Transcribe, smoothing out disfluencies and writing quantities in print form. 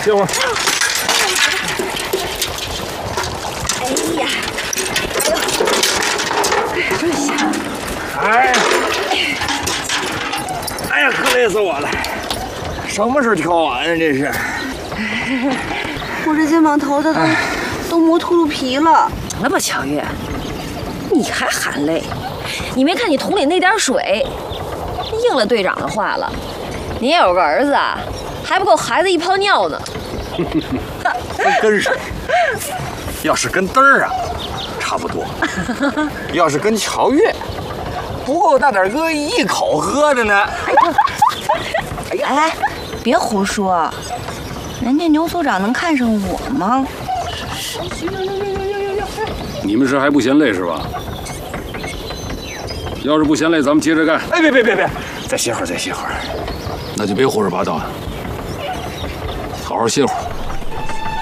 歇会儿。 哎呀， 哎呀，可累死我了！什么时候跳完啊？这是。 我这肩膀头的都磨秃噜皮了。 行了吧，乔月，你还喊累？你没看你桶里那点水，应了队长的话了。你也有个儿子啊，还不够孩子一泡尿呢。 跟谁？要是跟嘚儿啊，差不多；要是跟乔月，不够大点哥一口喝的呢。 哎，别胡说，人家牛所长能看上我吗？ 你们是还不嫌累是吧？要是不嫌累，咱们接着干。 哎，别，再歇会儿，再歇会儿。 那就别胡说八道了，好好歇会儿。